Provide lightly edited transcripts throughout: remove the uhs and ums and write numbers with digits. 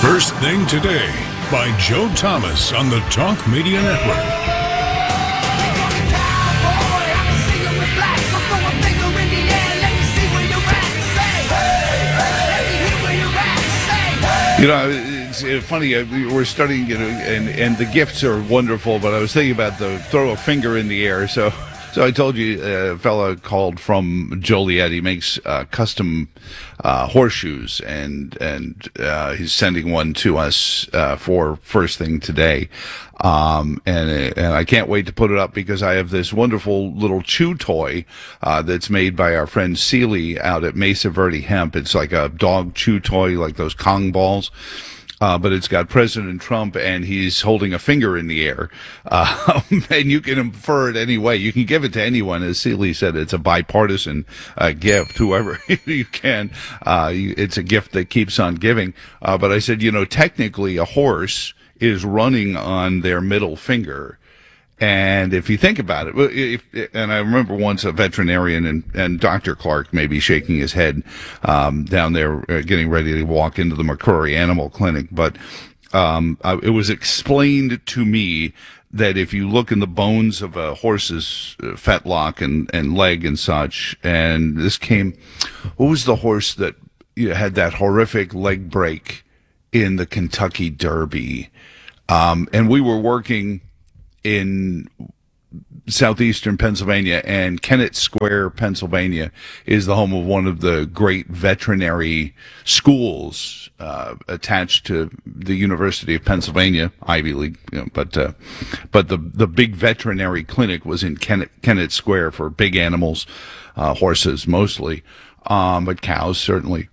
First Thing Today by Joe Thomas on the Talk Media Network. You know, it's funny, we're studying, and the gifts are wonderful, but I was thinking about the throw a finger in the air. So I told you a fella called from Joliet. He makes custom horseshoes, and he's sending one to us for First Thing Today. And I can't wait to put it up because I have this wonderful little chew toy that's made by our friend Sealy out at Mesa Verde Hemp. It's like a dog chew toy, like those Kong balls. But it's got President Trump, and he's holding a finger in the air. And you can infer it any way. You can give it to anyone. As Sealy said, it's a bipartisan gift, whoever you can. It's a gift that keeps on giving. But I said, technically a horse is running on their middle finger. And if you think about it, and I remember once a veterinarian and Dr. Clark maybe shaking his head down there getting ready to walk into the McCrory Animal Clinic, but it was explained to me that if you look in the bones of a horse's fetlock and leg and such, and this came, what was the horse that had that horrific leg break in the Kentucky Derby? And we were working in southeastern Pennsylvania, and Kennett Square, Pennsylvania, is the home of one of the great veterinary schools attached to the University of Pennsylvania, Ivy League. But the big veterinary clinic was in Kennett Square for big animals, horses mostly, but cows certainly.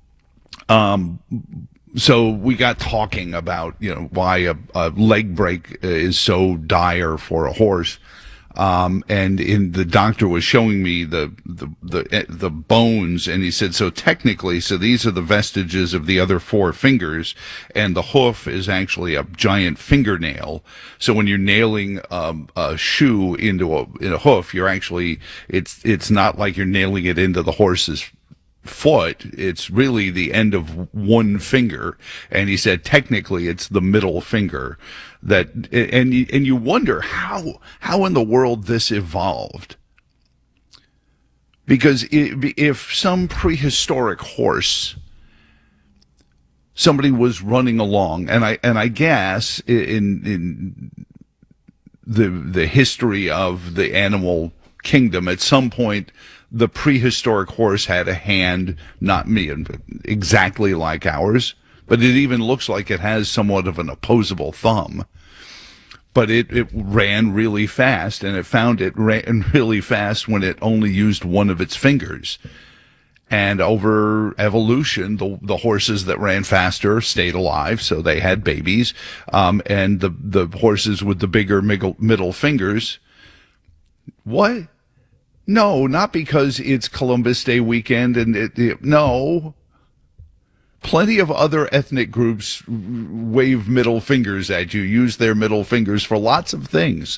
So we got talking about, why a leg break is so dire for a horse. And the doctor was showing me the bones, and he said, so technically, these are the vestiges of the other four fingers, and the hoof is actually a giant fingernail. So when you're nailing a shoe into a hoof, you're actually, it's not like you're nailing it into the horse's foot. It's really the end of one finger, and he said technically it's the middle finger that, and you wonder how in the world this evolved, because if some prehistoric horse, somebody was running along, and I guess in the history of the animal kingdom, at some point the prehistoric horse had a hand, not exactly like ours, but it even looks like it has somewhat of an opposable thumb. But it ran really fast, and it found it ran really fast when it only used one of its fingers. And over evolution, the horses that ran faster stayed alive, so they had babies. And the horses with the bigger middle fingers, what? No, not because it's Columbus Day weekend, and no. Plenty of other ethnic groups wave middle fingers at you, use their middle fingers for lots of things.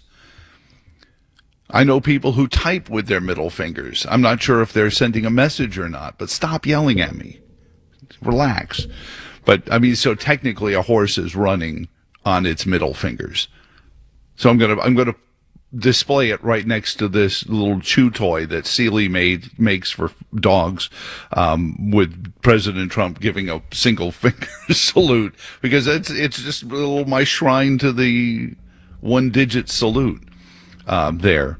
I know people who type with their middle fingers. I'm not sure if they're sending a message or not, but stop yelling at me. Relax. But, so technically a horse is running on its middle fingers. So I'm gonna display it right next to this little chew toy that Sealy makes for dogs, with President Trump giving a single finger salute, because it's just my shrine to the one-digit salute there.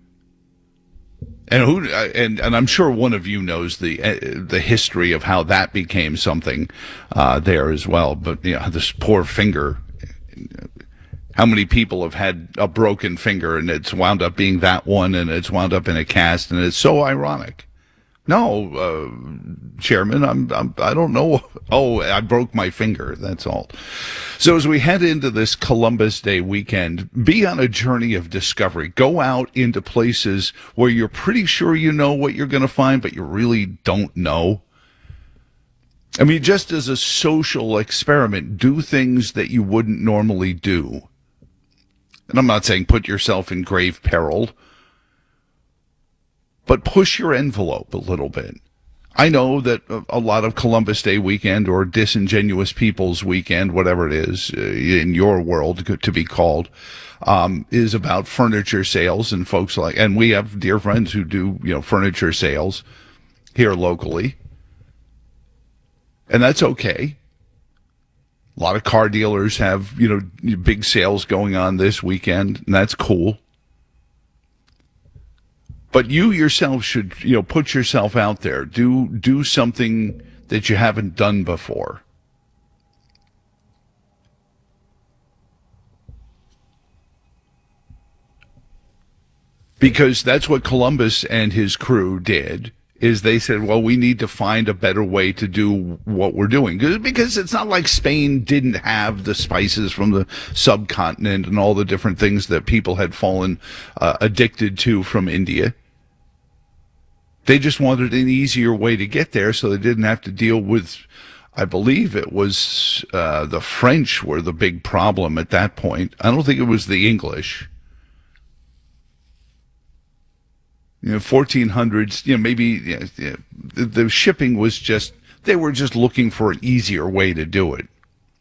And I'm sure one of you knows the history of how that became something there as well. But this poor finger. How many people have had a broken finger, and it's wound up being that one, and it's wound up in a cast, and it's so ironic. No, Chairman, I don't know. Oh, I broke my finger. That's all. So as we head into this Columbus Day weekend, be on a journey of discovery. Go out into places where you're pretty sure you know what you're going to find, but you really don't know. Just as a social experiment, do things that you wouldn't normally do. And I'm not saying put yourself in grave peril, but push your envelope a little bit. I know that a lot of Columbus Day weekend or Disingenuous Peoples weekend, whatever it is in your world to be called, is about furniture sales and folks and we have dear friends who do, furniture sales here locally. And that's okay. A lot of car dealers have, big sales going on this weekend, and that's cool. But you yourself should, put yourself out there. Do something that you haven't done before. Because that's what Columbus and his crew did, is they said, well, we need to find a better way to do what we're doing. Because it's not like Spain didn't have the spices from the subcontinent and all the different things that people had fallen addicted to from India. They just wanted an easier way to get there so they didn't have to deal with, I believe it was the French were the big problem at that point. I don't think it was the English. 1400s, maybe the shipping was just, they were just looking for an easier way to do it.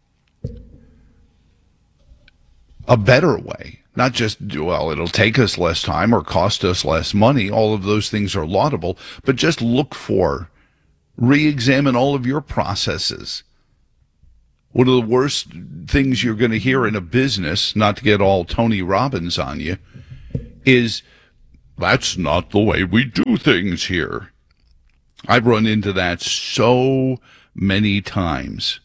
A better way, not just, well, it'll take us less time or cost us less money. All of those things are laudable, but just re-examine all of your processes. One of the worst things you're going to hear in a business, not to get all Tony Robbins on you, is, that's not the way we do things here. I've run into that so many times.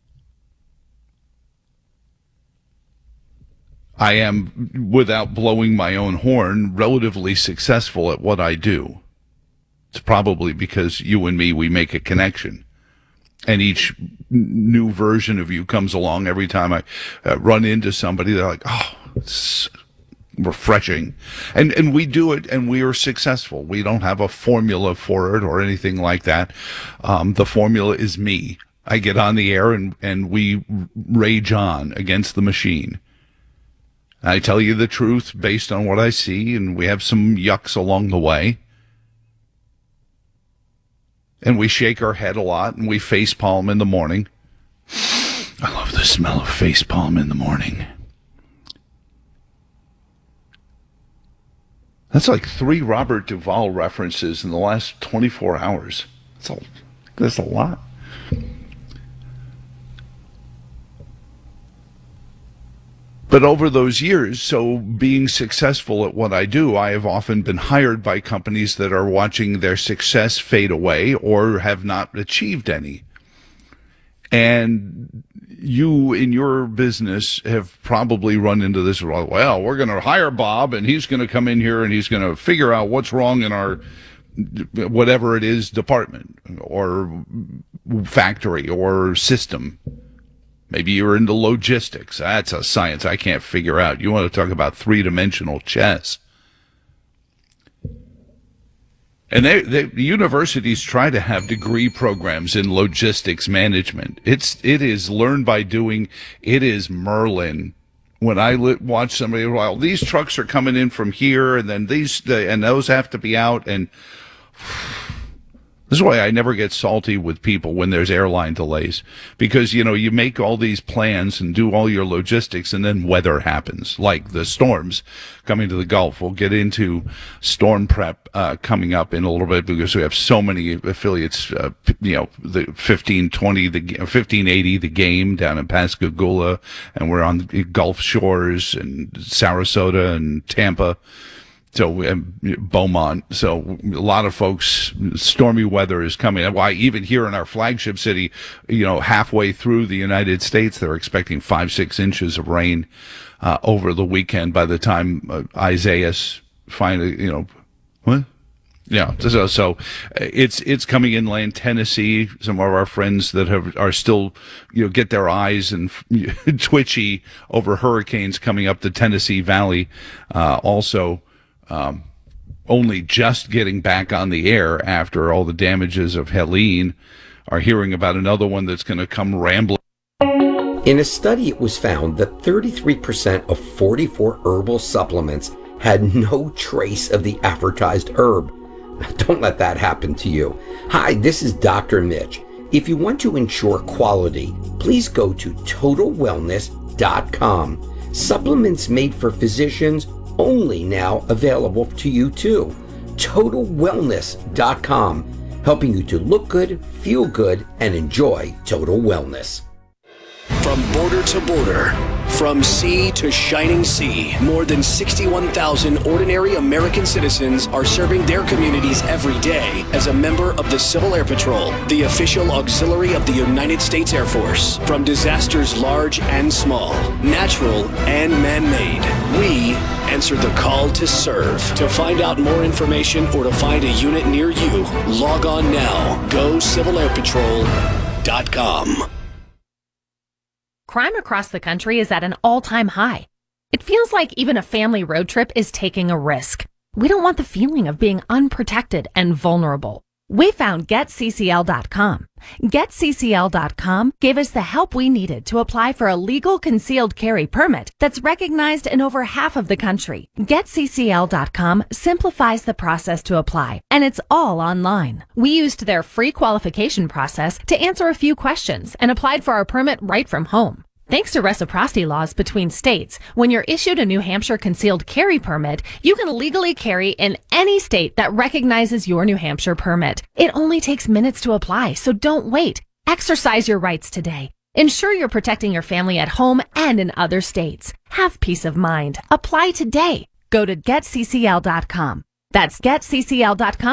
I am, without blowing my own horn, relatively successful at what I do. It's probably because you and me, we make a connection. And each new version of you comes along. Every time I run into somebody, they're like, oh, it's refreshing. And we do it, and we are successful. We don't have a formula for it or anything like that. The formula is me. I get on the air and we rage on against the machine. I tell you the truth based on what I see, and we have some yucks along the way. And we shake our head a lot, and we face palm in the morning. I love the smell of face palm in the morning. That's like 3 Robert Duvall references in the last 24 hours. That's a lot. But over those years, so being successful at what I do, I have often been hired by companies that are watching their success fade away or have not achieved any. And you, in your business, have probably run into this. Well, we're going to hire Bob, and he's going to come in here, and he's going to figure out what's wrong in our whatever it is department or factory or system. Maybe you're into logistics. That's a science I can't figure out. You want to talk about 3-dimensional chess. And the universities try to have degree programs in logistics management. It is learn by doing. It is Merlin. When I watch somebody, well, these trucks are coming in from here, and then and those have to be out. And this is why I never get salty with people when there's airline delays, because, you make all these plans and do all your logistics, and then weather happens, like the storms coming to the Gulf. We'll get into storm prep coming up in a little bit, because we have so many affiliates, the 1520, the 1580, the game down in Pascagoula, and we're on the Gulf Shores and Sarasota and Tampa. So Beaumont. So a lot of folks, stormy weather is coming. Why, even here in our flagship city, halfway through the United States, they're expecting 5-6 inches of rain over the weekend. By the time Isaiah's finally, what? Yeah. So it's coming inland Tennessee. Some of our friends that are still, get their eyes and twitchy over hurricanes coming up the Tennessee Valley, also. Only just getting back on the air after all the damages of Helene, are hearing about another one that's going to come rambling. In a study, it was found that 33% of 44 herbal supplements had no trace of the advertised herb. Don't let that happen to you. Hi, this is Dr. Mitch. If you want to ensure quality, please go to TotalWellness.com. Supplements made for physicians only now available to you too. TotalWellness.com, helping you to look good, feel good, and enjoy total wellness. From border to border, from sea to shining sea, more than 61,000 ordinary American citizens are serving their communities every day as a member of the Civil Air Patrol, the official auxiliary of the United States Air Force. From disasters large and small, natural and man-made, we answer the call to serve. To find out more information or to find a unit near you, log on now. GoCivilAirPatrol.com. Crime across the country is at an all-time high. It feels like even a family road trip is taking a risk. We don't want the feeling of being unprotected and vulnerable. We found GetCCL.com. GetCCL.com gave us the help we needed to apply for a legal concealed carry permit that's recognized in over half of the country. GetCCL.com simplifies the process to apply, and it's all online. We used their free qualification process to answer a few questions and applied for our permit right from home. Thanks to reciprocity laws between states, when you're issued a New Hampshire concealed carry permit, you can legally carry in any state that recognizes your New Hampshire permit. It only takes minutes to apply, so don't wait. Exercise your rights today. Ensure you're protecting your family at home and in other states. Have peace of mind. Apply today. Go to GetCCL.com. That's GetCCL.com.